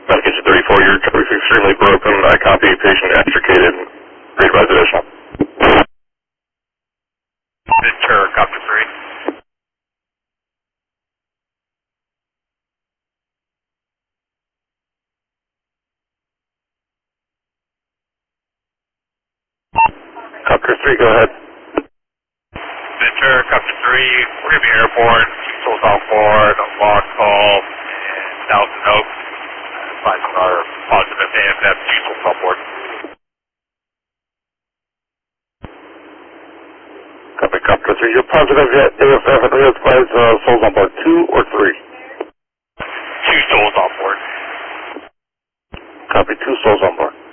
Medication 34, your traffic is extremely broken. I copy patient extricated. Read residential. Ventura, copy 3. Copter 3, go ahead. Ventura, copy 3. We're going to be airborne. 2 souls on board. A log call in Thousand Oaks. Advising our positive AFF. 2 souls on board. Copy, Copter 3. You're positive yet AFF and readvise souls on board 2 or 3? 2 souls on board. Copy, 2 souls on board.